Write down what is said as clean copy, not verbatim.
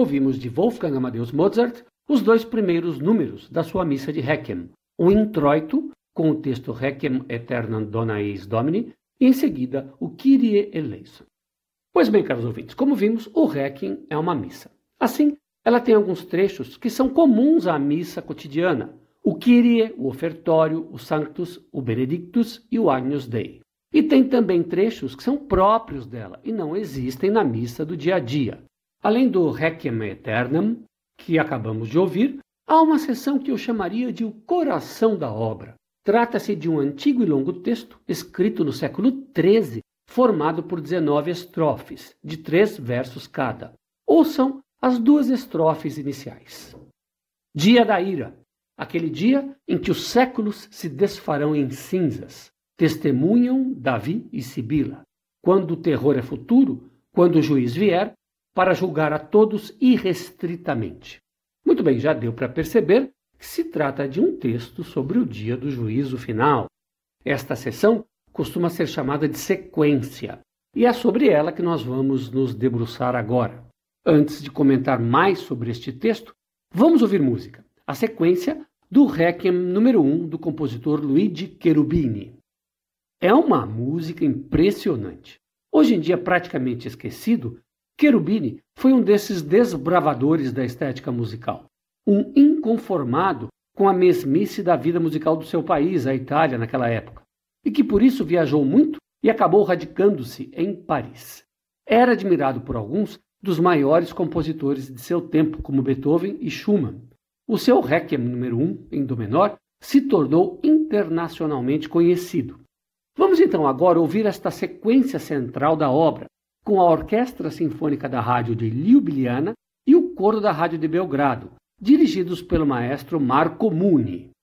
ouvimos de Wolfgang Amadeus Mozart os 2 primeiros números da sua missa de Requiem, o Introito, com o texto Requiem aeternam dona eis Domini, e em seguida o Kyrie eleison. Pois bem, caros ouvintes, como vimos, o Requiem é uma missa. Assim, ela tem alguns trechos que são comuns à missa cotidiana, o Kyrie, o Ofertório, o Sanctus, o Benedictus e o Agnus Dei. E tem também trechos que são próprios dela e não existem na missa do dia a dia. Além do Requiem aeternam, que acabamos de ouvir, há uma seção que eu chamaria de o coração da obra. Trata-se de um antigo e longo texto, escrito no século XIII, formado por 19 estrofes, de 3 versos cada. Ouçam as 2 estrofes iniciais. Dia da ira, aquele dia em que os séculos se desfarão em cinzas, testemunham Davi e Sibila, quando o terror é futuro, quando o juiz vier, para julgar a todos irrestritamente. Muito bem, já deu para perceber que se trata de um texto sobre o dia do juízo final. Esta seção costuma ser chamada de sequência, e é sobre ela que nós vamos nos debruçar agora. Antes de comentar mais sobre este texto, vamos ouvir música, a sequência do Requiem número 1 do compositor Luigi Cherubini. É uma música impressionante. Hoje em dia praticamente esquecido, Cherubini foi um desses desbravadores da estética musical, um inconformado com a mesmice da vida musical do seu país, a Itália, naquela época, e que por isso viajou muito e acabou radicando-se em Paris. Era admirado por alguns dos maiores compositores de seu tempo, como Beethoven e Schumann. O seu Requiem número 1, em Dó menor, se tornou internacionalmente conhecido. Vamos então agora ouvir esta sequência central da obra, com a Orquestra Sinfônica da Rádio de Ljubljana e o Coro da Rádio de Belgrado, dirigidos pelo maestro Marco Muni.